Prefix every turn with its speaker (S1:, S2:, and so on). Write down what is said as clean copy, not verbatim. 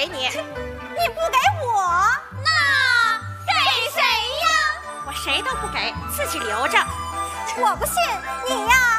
S1: 给你。
S2: 你不给我，
S1: 那给谁呀？我谁都不给，自己留着。
S2: 我不信，你呀。